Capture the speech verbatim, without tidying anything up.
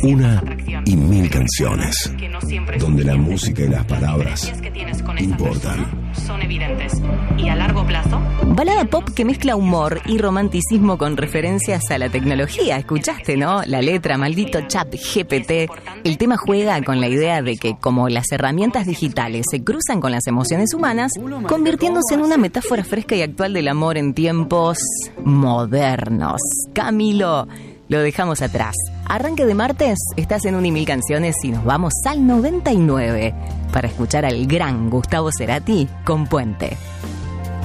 Una y mil canciones, donde la música y las palabras importan. Son evidentes. Y a largo plazo... Balada pop que mezcla humor y romanticismo con referencias a la tecnología. Escuchaste, ¿no? La letra, maldito chat G P T. El tema juega con la idea de que como las herramientas digitales se cruzan con las emociones humanas, convirtiéndose en una metáfora fresca y actual del amor en tiempos modernos. Camilo, lo dejamos atrás. Arranque de martes, estás en un y mil canciones y nos vamos al noventa y nueve para escuchar al gran Gustavo Cerati con Puente.